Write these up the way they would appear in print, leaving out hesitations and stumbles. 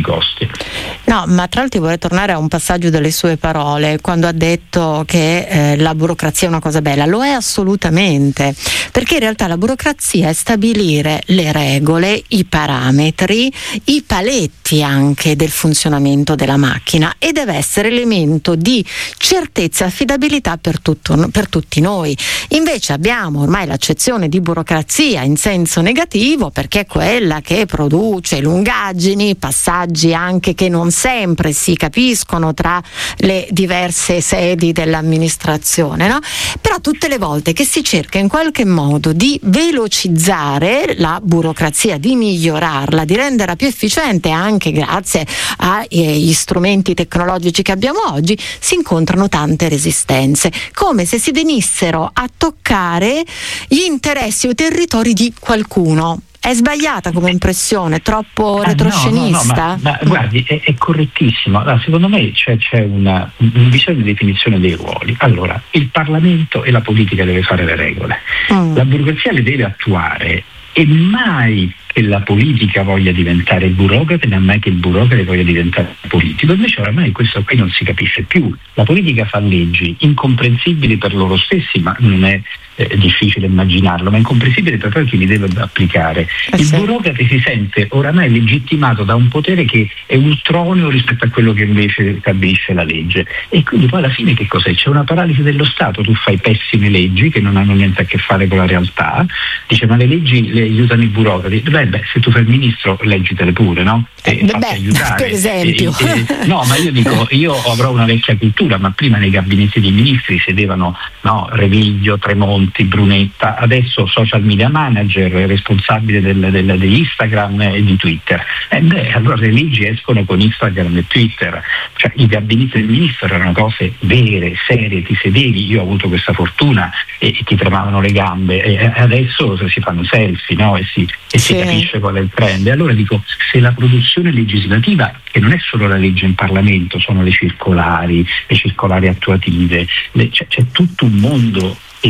costi. No, ma tra l'altro vorrei tornare a un passaggio delle sue parole, quando ha detto che la burocrazia è una cosa bella. Lo è assolutamente, perché in realtà la burocrazia è stabilire le regole, i parametri, i paletti anche del funzionamento della macchina, e deve essere elemento di certezza e affidabilità per tutti noi. Invece abbiamo ormai l'accezione di burocrazia in senso negativo, perché è quella che produce lungaggini, passaggi anche che non sempre si capiscono tra le diverse sedi dell'amministrazione, no? Però tutte le volte che si cerca in qualche modo di velocizzare la burocrazia, di migliorarla, di renderla più efficiente anche grazie agli strumenti tecnologici che abbiamo oggi, si incontrano tante resistenze, come se si venissero a toccare gli interessi o i territori di qualcuno. È sbagliata come impressione, troppo retroscenista? No, ma guardi, è correttissimo. Allora, secondo me c'è un bisogno di definizione dei ruoli. Allora, il Parlamento e la politica deve fare le regole, la burocrazia le deve attuare, e mai che la politica voglia diventare burocrate, né mai che il burocrate voglia diventare politico. Invece oramai questo qui non si capisce più. La politica fa leggi incomprensibili per loro stessi, ma non è difficile immaginarlo, ma è incomprensibile per poi chi li deve applicare. Il burocrate si sente oramai legittimato da un potere che è ultroneo rispetto a quello che invece stabilisce la legge, e quindi poi alla fine che cos'è? C'è una paralisi dello Stato. Tu fai pessime leggi che non hanno niente a che fare con la realtà, dice ma le leggi le aiutano i burocrati. Se tu fai il ministro leggitele pure, no? Fatti aiutare. Per esempio. No, ma io dico, io avrò una vecchia cultura, ma prima nei gabinetti dei ministri sedevano Reviglio, Tremonti, Brunetta, adesso social media manager, responsabile di Instagram e di Twitter. Allora le leggi escono con Instagram e Twitter, cioè i gabinetti del ministro erano cose vere, serie, ti sedevi, io ho avuto questa fortuna e ti tremavano le gambe, e adesso si fanno selfie, no? E si capisce qual è il trend. E allora dico, se la produzione legislativa, che non è solo la legge in Parlamento, sono le circolari attuative, c'è tutto un mondo che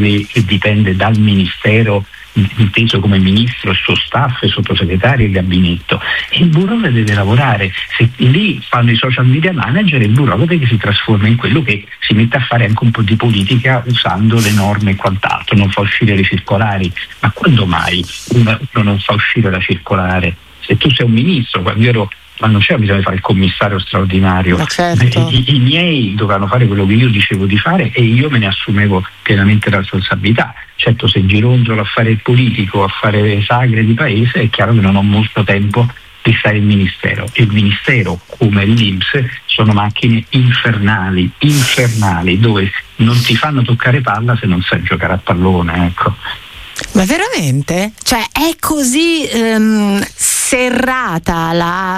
dipende dal Ministero, inteso come ministro, il suo staff, il sottosegretario, il gabinetto, e il burocrate deve lavorare. Se lì fanno i social media manager, il burocrate che si trasforma in quello che si mette a fare anche un po' di politica usando le norme e quant'altro, non fa uscire le circolari. Ma quando mai uno non fa uscire la circolare? Se tu sei un ministro, ma non c'era bisogno di fare il commissario straordinario. Certo. I miei dovevano fare quello che io dicevo di fare e io me ne assumevo pienamente la responsabilità. Certo, se gironzolo a fare il politico, a fare sagre di paese, è chiaro che non ho molto tempo di stare in ministero. Il ministero, come l'INPS, sono macchine infernali, dove non ti fanno toccare palla se non sai giocare a pallone, ecco. Ma veramente? Cioè è così serrata la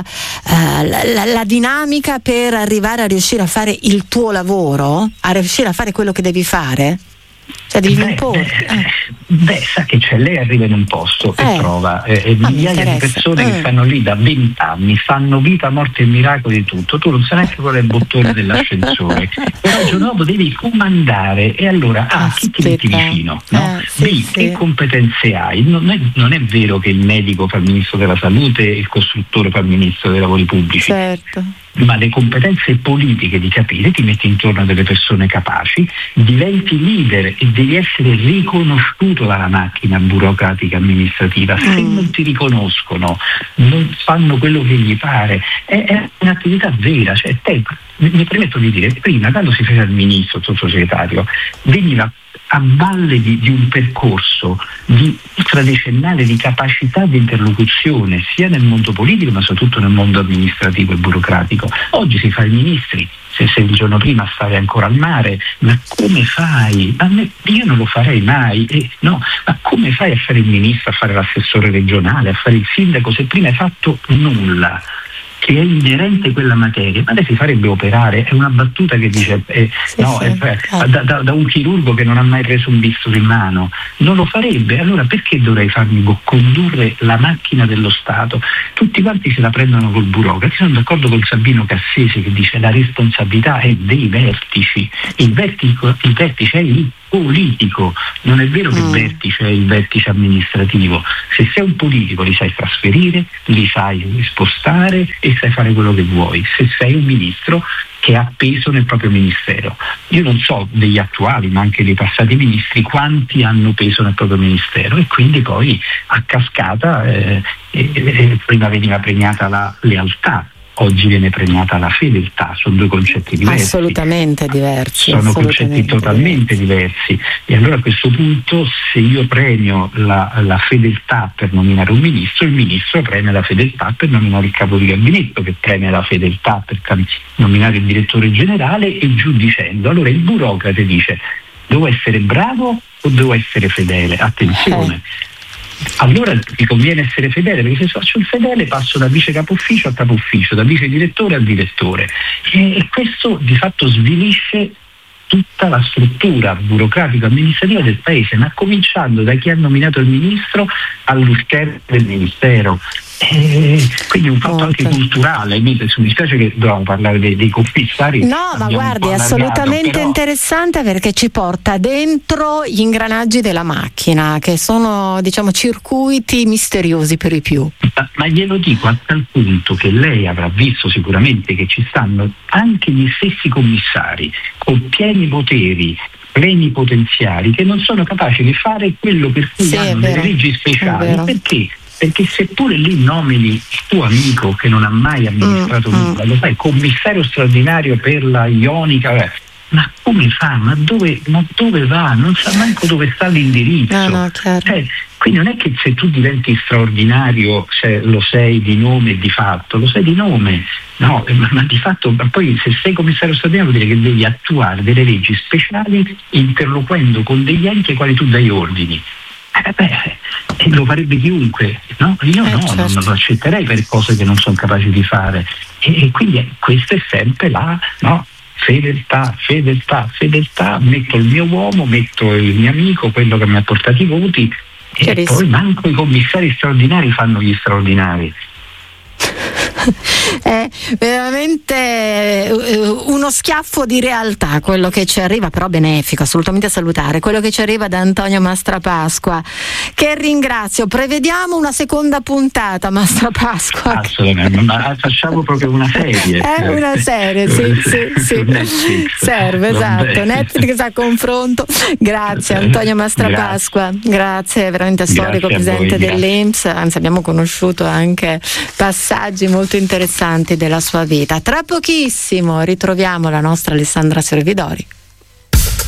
dinamica per arrivare a riuscire a fare il tuo lavoro, a riuscire a fare quello che devi fare? Cioè devi imporre. Sa che c'è, lei arriva in un posto e trova migliaia di persone che stanno lì da 20 anni, fanno vita, morte e miracoli, tutto. Tu non sai neanche qual è il bottone dell'ascensore, però il giorno dopo devi comandare, e allora chi ti metti vicino? No? Che competenze hai? Non è vero che il medico fa il ministro della salute e il costruttore fa il ministro dei lavori pubblici. Certo. Ma le competenze politiche di capire, ti metti intorno a delle persone capaci, diventi leader e devi essere riconosciuto dalla macchina burocratica amministrativa. Se non ti riconoscono, non fanno quello che gli pare, è un'attività vera. Cioè, mi permetto di dire, prima quando si faceva il ministro, il sottosegretario, veniva a valle di un percorso ultradecennale di capacità di interlocuzione sia nel mondo politico ma soprattutto nel mondo amministrativo e burocratico. Oggi si fa i ministri, se il giorno prima stavi ancora al mare, ma come fai? Io non lo farei mai, ma come fai a fare il ministro, a fare l'assessore regionale, a fare il sindaco se prima hai fatto nulla? Che è inerente quella materia, ma lei si farebbe operare? È una battuta che dice da un chirurgo che non ha mai preso un bisturi in mano, non lo farebbe. Allora perché dovrei farmi condurre la macchina dello Stato? Tutti quanti se la prendono col burocrate. Sono d'accordo con Sabino Cassese che dice la responsabilità è dei vertici, il vertice è lì, politico, non è vero che il vertice è il vertice amministrativo. Se sei un politico li sai trasferire, li sai spostare e sai fare quello che vuoi. Se sei un ministro che ha peso nel proprio ministero. Io non so degli attuali, ma anche dei passati ministri, quanti hanno peso nel proprio ministero, e quindi poi a cascata prima veniva premiata la lealtà, oggi viene premiata la fedeltà. Sono due concetti diversi. Assolutamente diversi. Sono concetti totalmente diversi. E allora a questo punto, se io premio la fedeltà per nominare un ministro, il ministro premia la fedeltà per nominare il capo di gabinetto, che premia la fedeltà per nominare il direttore generale, e giù dicendo. Allora il burocrate dice: devo essere bravo o devo essere fedele? Attenzione. Allora mi conviene essere fedele, perché se faccio il fedele passo da vice capo ufficio a capo ufficio, da vice direttore a direttore, e questo di fatto svilisce tutta la struttura burocratica amministrativa del paese, ma cominciando da chi ha nominato il ministro all'uscita del ministero. Quindi un fatto anche culturale. Mi dispiace che dobbiamo parlare dei commissari. No, ma guardi, è assolutamente interessante, perché ci porta dentro gli ingranaggi della macchina, che sono, diciamo, circuiti misteriosi per i più. Ma glielo dico a tal punto che lei avrà visto sicuramente che ci stanno anche gli stessi commissari con pieni poteri plenipotenziari che non sono capaci di fare quello per cui hanno delle leggi speciali. Perché? Perché seppure lì nomini il tuo amico che non ha mai amministrato nulla, lo fai commissario straordinario per la Ionica, ma come fa? Ma dove va? Non sa manco dove sta l'indirizzo. Quindi non è che se tu diventi straordinario lo sei di nome e di fatto, lo sei di nome, no, ma di fatto poi se sei commissario straordinario vuol dire che devi attuare delle leggi speciali interloquendo con degli enti ai quali tu dai ordini. Lo farebbe chiunque, no? Io non lo accetterei per cose che non sono capaci di fare, e quindi questa è sempre la fedeltà, metto il mio uomo, metto il mio amico, quello che mi ha portato i voti, e poi manco i commissari straordinari fanno gli straordinari. È veramente uno schiaffo di realtà quello che ci arriva, però benefico, assolutamente salutare, quello che ci arriva da Antonio Mastrapasqua, che ringrazio. Prevediamo una seconda puntata, Mastrapasqua. Assolutamente, ma facciamo proprio una serie. È una serie, sì. Serve, esatto. Netflix a confronto. Grazie Antonio Mastrapasqua, grazie, veramente storico, presidente dell'INPS, anzi abbiamo conosciuto anche passaggi molto interessanti della sua vita. Tra pochissimo ritroviamo la nostra Alessandra Servidori.